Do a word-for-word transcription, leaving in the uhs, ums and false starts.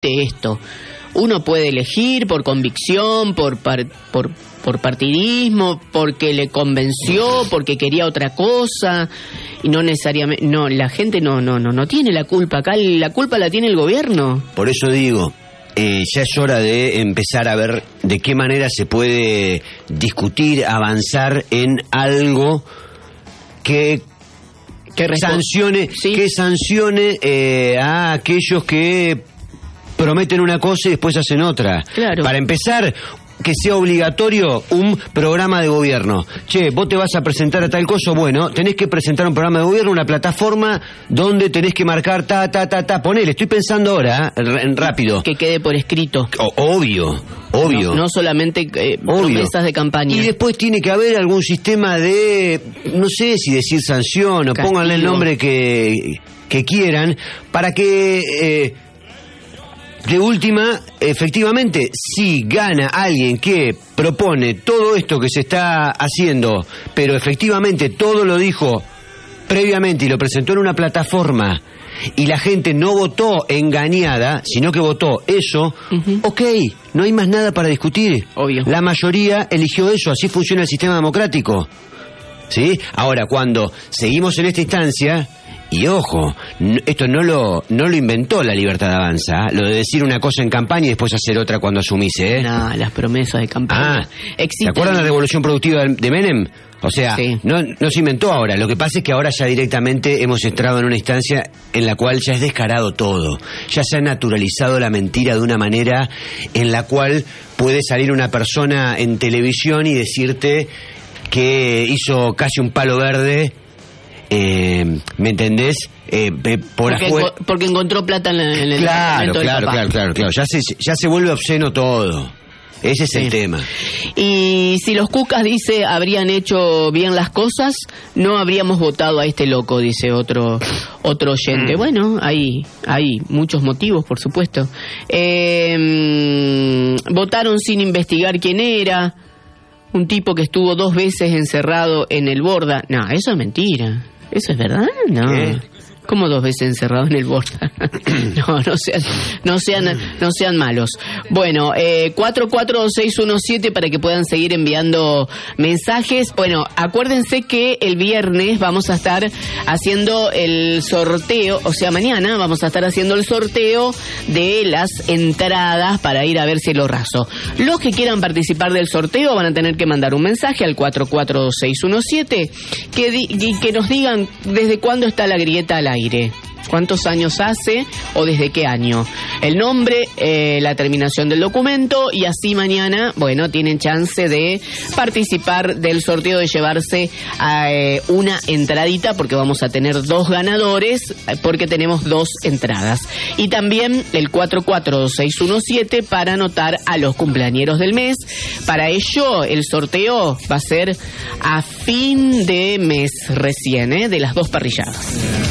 existe esto. Uno puede elegir por convicción, por par, por por partidismo, porque le convenció, porque quería otra cosa, y no necesariamente, no, la gente no no no no tiene la culpa, acá la culpa la tiene el gobierno. Por eso digo, eh, ya es hora de empezar a ver de qué manera se puede discutir, avanzar en algo que que sancione, ¿sí? que sancione eh, a aquellos que prometen una cosa y después hacen otra. Claro. Para empezar, que sea obligatorio un programa de gobierno. Che, vos te vas a presentar a tal cosa, bueno, tenés que presentar un programa de gobierno, una plataforma donde tenés que marcar ta, ta, ta, ta. Ponele, estoy pensando ahora, ¿eh? en rápido. Que quede por escrito. O, obvio, obvio. No, no solamente eh, promesas de campaña. Y después tiene que haber algún sistema de, no sé si decir sanción o Castigo. Pónganle el nombre que, que quieran, para que... Eh, de última, efectivamente, si gana alguien que propone todo esto que se está haciendo, pero efectivamente todo lo dijo previamente y lo presentó en una plataforma y la gente no votó engañada, sino que votó eso, uh-huh. ok, no hay más nada para discutir. Obvio. La mayoría eligió eso, así funciona el sistema democrático. ¿Sí? Ahora, cuando seguimos en esta instancia... Y ojo, esto no lo no lo inventó la Libertad Avanza, lo de decir una cosa en campaña y después hacer otra cuando asumís, ¿eh? No, las promesas de campaña. Ah, ¿te acuerdan de la revolución productiva de Menem? O sea, sí. no, no se inventó ahora, lo que pasa es que ahora ya directamente hemos entrado en una instancia en la cual ya es descarado todo, ya se ha naturalizado la mentira de una manera en la cual puede salir una persona en televisión y decirte que hizo casi un palo verde. Eh, ¿Me entendés? Eh, eh, por porque, afuera... enco- porque encontró plata en, en el claro, departamento del claro, papá. claro, claro, claro. Ya se, ya se vuelve obsceno todo. Ese es sí. el tema. Y si los cucas, dice, habrían hecho bien las cosas, no habríamos votado a este loco, dice otro otro oyente. Mm. Bueno, hay, hay muchos motivos, por supuesto. Eh, votaron sin investigar quién era. Un tipo que estuvo dos veces encerrado en el Borda. No, eso es mentira. ¿Eso es verdad? No. ¿Qué? ¿Cómo dos veces encerrado en el Borda? no, no sean, no sean, no sean malos. Bueno, eh, cuatro cuatro seis uno siete para que puedan seguir enviando mensajes. Bueno, acuérdense que el viernes vamos a estar haciendo el sorteo, o sea, mañana vamos a estar haciendo el sorteo de las entradas para ir a ver Cielo Raso. Los que quieran participar del sorteo van a tener que mandar un mensaje al cuatro cuatro seis uno siete que, di, que nos digan desde cuándo está la grieta al aire. ¿Cuántos años hace o desde qué año? El nombre, eh, la terminación del documento y así mañana, bueno, tienen chance de participar del sorteo, de llevarse a, eh, una entradita porque vamos a tener dos ganadores porque tenemos dos entradas. Y también el cuatro cuatro seis uno siete para anotar a los cumpleañeros del mes. Para ello, el sorteo va a ser a fin de mes recién, ¿eh? De las dos parrilladas.